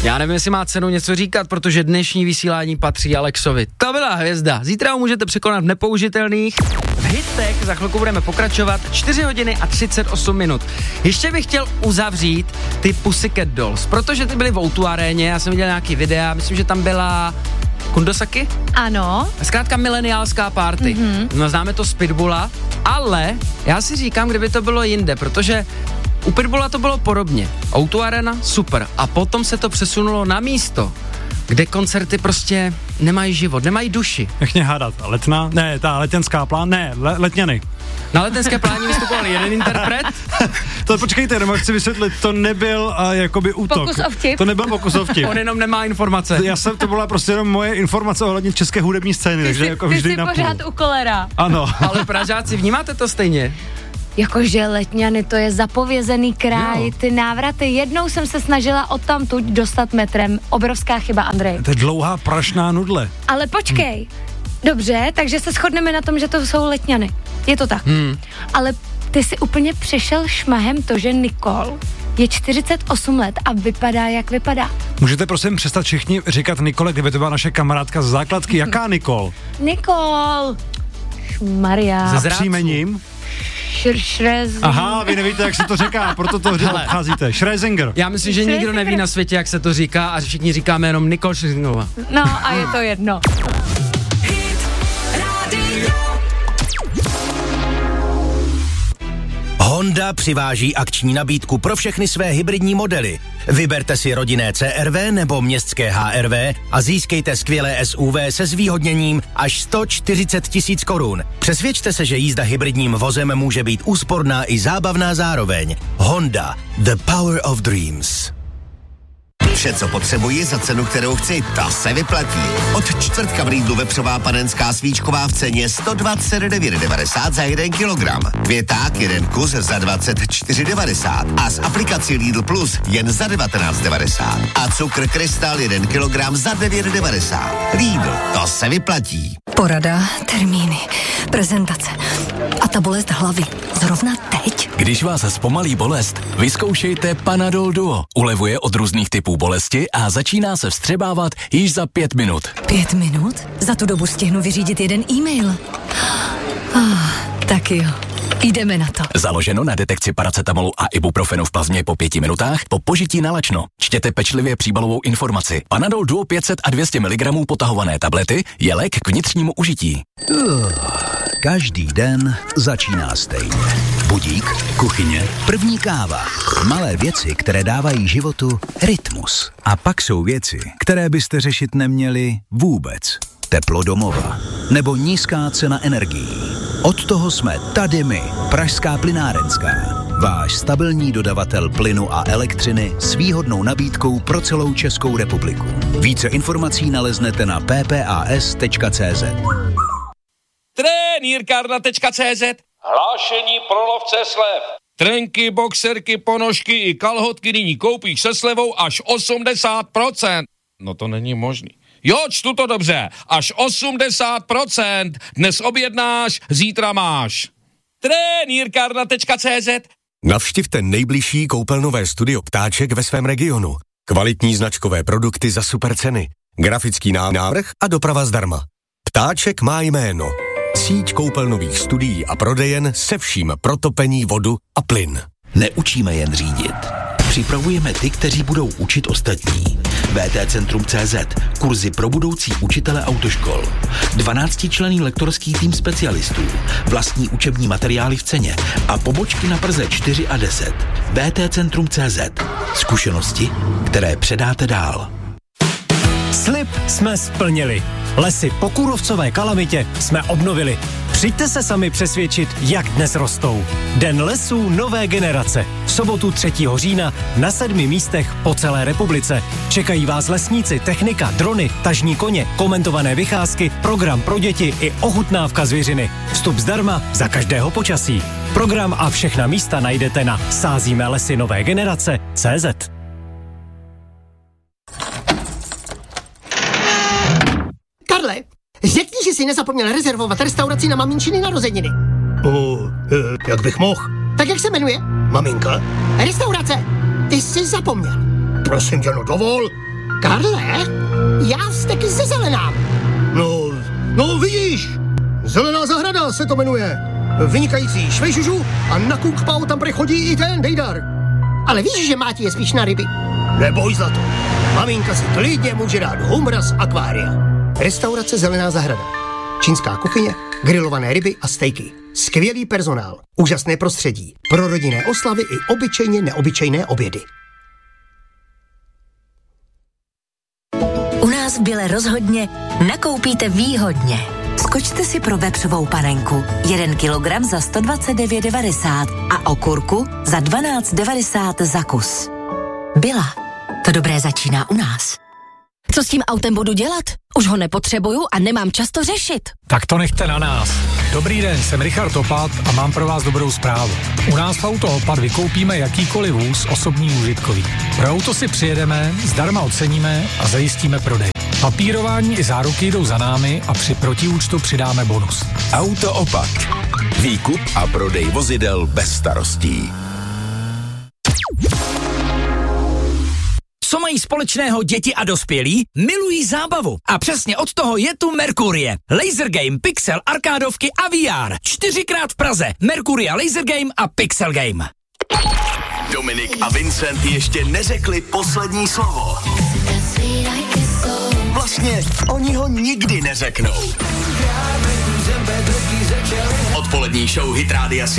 Já nevím, jestli má cenu něco říkat, protože dnešní vysílání patří Alexovi. To byla hvězda. Zítra ho můžete překonat v nepoužitelných. V hitech za chvilku budeme pokračovat. 4 hodiny a 38 minut. Ještě bych chtěl uzavřít ty Pussycat Dolls, protože ty byly v O2 aréně, já jsem viděl nějaký videa, myslím, že tam byla Kundosaki? Ano. Zkrátka mileniálská party. No, známe to z Pitbulla, ale já si říkám, kdyby to bylo jinde, protože u Pitbulla to bylo podobně. O2 Arena, super. A potom se to přesunulo na místo, kde koncerty prostě nemají život, nemají duši. Nech mě hádat. Letná? Ne, ta letňanská plán? Ne, Letňany. Na Letňanské pláni vystupoval jeden interpret. To počkejte, jenom chci vysvětlit, to nebyl jakoby útok. Pokus o vtip. To nebyl pokus o vtip. On jenom nemá informace. To byla prostě jenom moje informace ohledně české hudební scény, takže jako vždy ty na jsi pořád u kolera. Ano. Ale Pražáci, vnímáte to stejně? Jakože Letňany, to je zapovězený kraj, ty návraty. Jednou jsem se snažila odtamtud dostat metrem. Obrovská chyba, Andrej. To je dlouhá prašná nudle. Ale počkej. Dobře, takže se shodneme na tom, že to jsou Letňany. Je to tak. Ale ty si úplně přešel šmahem to, že Nicole je 48 let a vypadá, jak vypadá. Můžete prosím přestat všichni říkat Nicole, kdyby to byla naše kamarádka z základky. Jaká Nicole? Nicole. Maria. Za příjmením? Aha, vy nevíte, jak se to říká, proto to obcházíte. Schresinger. Já myslím, že nikdo neví na světě, jak se to říká a všichni říkáme jenom Nicole Scherzingová. No a je to jedno. Honda přiváží akční nabídku pro všechny své hybridní modely. Vyberte si rodinné CR-V nebo městské HR-V a získejte skvělé SUV se zvýhodněním až 140 000 korun. Přesvědčte se, že jízda hybridním vozem může být úsporná i zábavná zároveň. Honda, the power of dreams. Vše, co potřebuji za cenu, kterou chci, to se vyplatí. Od čtvrtka v Lidlu vepřová panenská svíčková v ceně 129,90 za 1 kilogram. Květák 1 kus za 24,90 a s aplikací Lidl Plus jen za 19,90. A cukr Krystal 1 kilogram za 9,90. Lidl, to se vyplatí. Porada, termíny, prezentace a ta bolest hlavy. Zrovna teď? Když vás zpomalí bolest, vyzkoušejte Panadol Duo. Ulevuje od různých typů bolesti a začíná se vstřebávat již za 5 minut. 5 minut? Za tu dobu stihnu vyřídit jeden e-mail. Tak jo. Jdeme na to. Založeno na detekci paracetamolu a ibuprofenu v plazmě po 5 minutách po požití nalačno. Čtěte pečlivě příbalovou informaci. Panadol Duo 500 a 200 mg potahované tablety je lék k vnitřnímu užití. Každý den začíná stejně. Budík, kuchyně, první káva. Malé věci, které dávají životu rytmus. A pak jsou věci, které byste řešit neměli vůbec. Teplo domova nebo nízká cena energií. Od toho jsme tady my, Pražská plynárenská. Váš stabilní dodavatel plynu a elektřiny s výhodnou nabídkou pro celou Českou republiku. Více informací naleznete na ppas.cz. Trenýrkárna.cz. Hlášení pro lovce slev. Trenky, boxerky, ponožky i kalhotky nyní koupíš se slevou až 80%. No to není možný. Jo, čtu to dobře. Až 80%. Dnes objednáš, zítra máš. Trenýrkárna.cz. Navštivte nejbližší koupelnové studio Ptáček ve svém regionu. Kvalitní značkové produkty za super ceny. Grafický návrh a doprava zdarma. Ptáček má jméno. Síť koupelnových studií a prodejen se vším pro topení, vodu a plyn. Neučíme jen řídit. Připravujeme ty, kteří budou učit ostatní. VT Centrum.cz. Kurzy pro budoucí učitele autoškol. 12členný lektorský tým specialistů. Vlastní učební materiály v ceně. A pobočky na Praze 4 a 10. VT Centrum.cz. Zkušenosti, které předáte dál. Slib jsme splnili. Lesy po kůrovcové kalamitě jsme obnovili. Přijďte se sami přesvědčit, jak dnes rostou. Den lesů nové generace. V sobotu 3. října na 7 místech po celé republice. Čekají vás lesníci, technika, drony, tažní koně, komentované vycházky, program pro děti i ochutnávka zvěřiny. Vstup zdarma za každého počasí. Program a všechna místa najdete na sázíme lesy nové generace.cz. Karle, řekni, že jsi nezapomněl rezervovat restauraci na maminčiny narozeniny. Jak bych mohl? Tak jak se jmenuje? Maminka? Restaurace. Ty jsi zapomněl. Prosím tě, no dovol. Karle, já steky ze zelenám. No vidíš, Zelená zahrada se to jmenuje. Vynikající švejžužu a na Kung Pao tam prechodí i ten Dejdar. Ale víš, že Máti je spíš na ryby. Neboj, zlato. Maminka si klidně může dát humra z akvária. Restaurace Zelená zahrada. Čínská kuchyně, grilované ryby a stejky. Skvělý personál, úžasné prostředí, pro rodinné oslavy i obyčejně neobyčejné obědy. U nás v Bile rozhodně nakoupíte výhodně. Skočte si pro vepřovou panenku 1 kilogram za 129,90 a okurku za 12,90 za kus. Bila. To dobré začíná u nás. Co s tím autem budu dělat? Už ho nepotřebuju a nemám čas to řešit. Tak to nechte na nás. Dobrý den, jsem Richard Opat a mám pro vás dobrou zprávu. U nás v Auto Opat vykoupíme jakýkoliv vůz osobní užitkový. Pro auto si přijedeme, zdarma oceníme a zajistíme prodej. Papírování i záruky jdou za námi a při protiúčtu přidáme bonus. Auto Opat. Výkup a prodej vozidel bez starostí. Co mají společného děti a dospělí? Milují zábavu. A přesně od toho je tu Merkurie. Laser Game, Pixel, arkádovky a VR. 4krát v Praze. Merkuria Laser Game a Pixel Game. Dominik a Vincent ještě neřekli poslední slovo. Vlastně oni ho nikdy neřeknou. Odpolední show Hit Rádia